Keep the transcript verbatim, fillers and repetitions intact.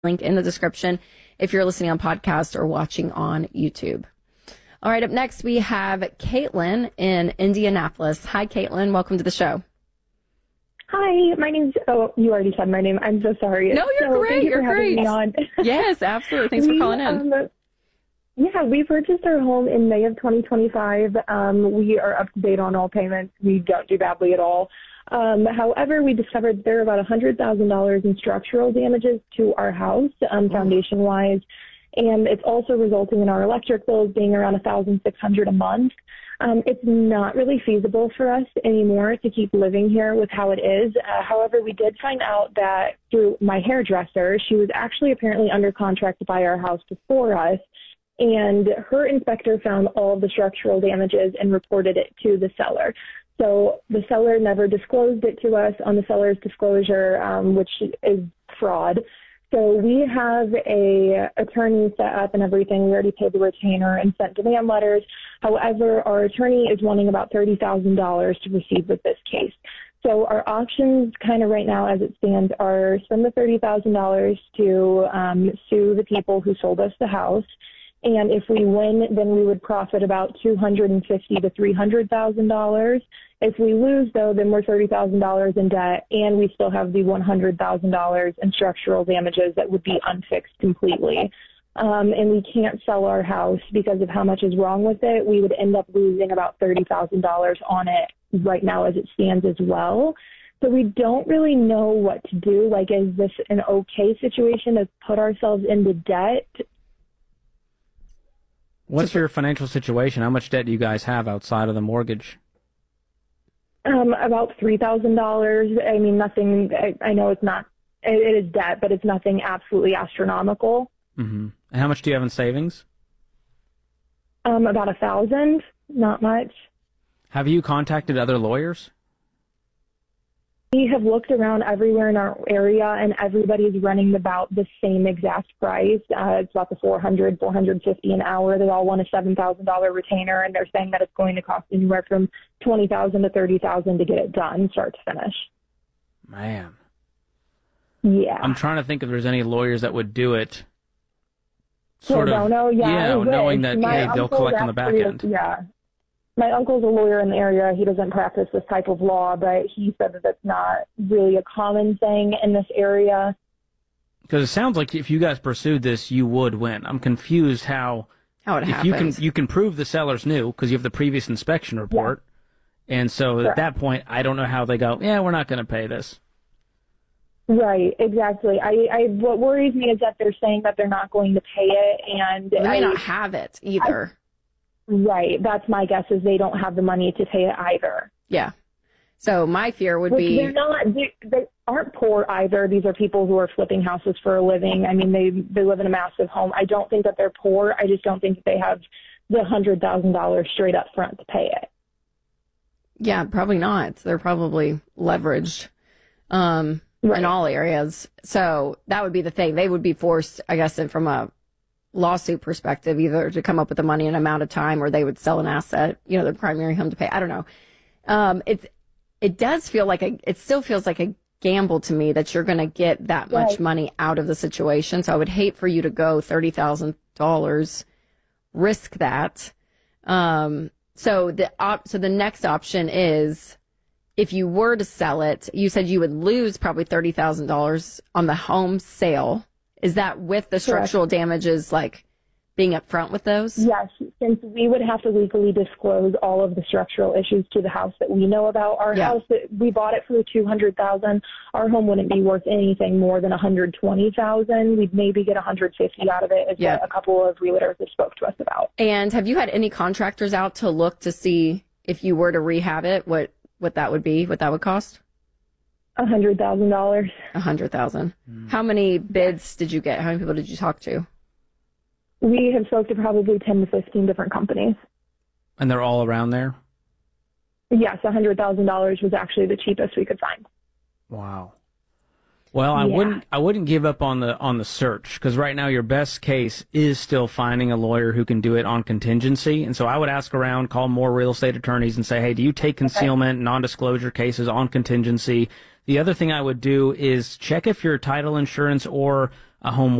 link in the description if you're listening on podcast or watching on YouTube. All right, up next we have Caitlin in Indianapolis. Hi, Caitlin. Welcome to the show. Hi, my name's, oh, you already said my name. I'm so sorry. No, you're so great. Thank you you're for great. Me on. Yes, absolutely. Thanks we, for calling in. Um, yeah, we purchased our home in May of twenty twenty-five. Um, we are up to date on all payments. We don't do badly at all. Um, however, we discovered there are about one hundred thousand dollars in structural damages to our house, um, foundation-wise, and it's also resulting in our electric bills being around one thousand six hundred dollars a month. Um, it's not really feasible for us anymore to keep living here with how it is. Uh, however, we did find out that through my hairdresser, she was actually apparently under contract to buy our house before us, and her inspector found all of the structural damages and reported it to the seller. So the seller never disclosed it to us on the seller's disclosure, um, which is fraud. So we have a attorney set up and everything. We already paid the retainer and sent demand letters. However, our attorney is wanting about thirty thousand dollars to proceed with this case. So our options kind of right now as it stands are spend the thirty thousand dollars to um, sue the people who sold us the house. And if we win, then we would profit about two hundred fifty thousand to three hundred thousand dollars. If we lose, though, then we're thirty thousand dollars in debt, and we still have the one hundred thousand dollars in structural damages that would be unfixed completely. Um, and we can't sell our house because of how much is wrong with it. We would end up losing about thirty thousand dollars on it right now as it stands as well. So we don't really know what to do. Like, is this an okay situation to put ourselves into debt? What's your financial situation? How much debt do you guys have outside of the mortgage? Um, about three thousand dollars. I mean, nothing, I, I know it's not, it, it is debt, but it's nothing absolutely astronomical. Mm-hmm. And how much do you have in savings? Um, about a thousand, not much. Have you contacted other lawyers? We have looked around everywhere in our area, and everybody's running about the same exact price. Uh, it's about the four hundred, four hundred fifty an hour. They all want a seven thousand dollars retainer, and they're saying that it's going to cost anywhere from twenty thousand to thirty thousand to get it done, start to finish. Man. Yeah. I'm trying to think if there's any lawyers that would do it. Sort Pro of. No, yeah, yeah, knowing that, My hey, they'll collect on the back end. Yeah. My uncle's a lawyer in the area. He doesn't practice this type of law, but he said that that's not really a common thing in this area. Because it sounds like if you guys pursued this, you would win. I'm confused how, how it if happens. you can you can prove the seller's new because you have the previous inspection report, yeah. and so Correct. At that point, I don't know how they go. Yeah, we're not going to pay this. Right, exactly. I, I what worries me is that they're saying that they're not going to pay it, and they may I, not have it either. I, Right. That's my guess is they don't have the money to pay it either. Yeah. So my fear would Which be... They're not, they, they aren't poor either. These are people who are flipping houses for a living. I mean, they, they live in a massive home. I don't think that they're poor. I just don't think that they have the one hundred thousand dollars straight up front to pay it. Yeah, probably not. They're probably leveraged um, right. in all areas. So that would be the thing. They would be forced, I guess, from a lawsuit perspective, either to come up with the money in an amount of time or they would sell an asset, you know, their primary home to pay. I don't know. Um, it's, it does feel like a, it still feels like a gamble to me that you're going to get that much right. money out of the situation. So I would hate for you to go thirty thousand dollars, risk that. Um, so the op, so the next option is if you were to sell it, you said you would lose probably thirty thousand dollars on the home sale. Is that with the structural Correct. Damages, like being upfront with those? Yes, since we would have to legally disclose all of the structural issues to the house that we know about. Our yeah. house, we bought it for two hundred thousand dollars. Our home wouldn't be worth anything more than one hundred twenty thousand dollars. We'd maybe get one hundred fifty thousand dollars out of it, is yeah. what a couple of realtors have spoke to us about. And have you had any contractors out to look to see if you were to rehab it, what, what that would be, what that would cost? A hundred thousand dollars. A hundred thousand. Mm. How many bids did you get? How many people did you talk to? We have spoke to probably ten to fifteen different companies. And they're all around there? Yes, a hundred thousand dollars was actually the cheapest we could find. Wow. Well, I yeah. wouldn't I wouldn't give up on the on the search because right now your best case is still finding a lawyer who can do it on contingency. And so I would ask around, call more real estate attorneys and say, hey, do you take concealment, okay. non-disclosure cases on contingency? The other thing I would do is check if your title insurance or a home